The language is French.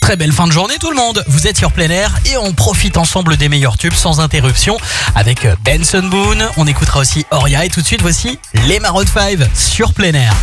Très belle fin de journée tout le monde. Vous êtes sur plein air et on profite ensemble des meilleurs tubes sans interruption avec Benson Boone. On écoutera aussi Oria et tout de suite voici les Maroon 5 sur plein air.